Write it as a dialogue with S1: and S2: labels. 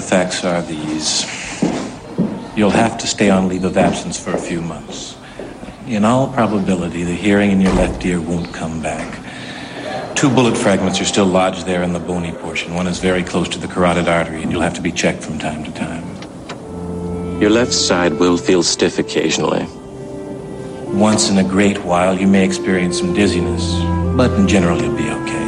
S1: facts are these. You'll have to stay on leave of absence for a few months. In all probability, the hearing in your left ear won't come back. 2 bullet fragments are still lodged there in the bony portion. One is very close to the carotid artery, and you'll have to be checked from time to time.
S2: Your left side will feel stiff occasionally.
S1: Once in a great while, you may experience some dizziness, but in general, you'll be okay.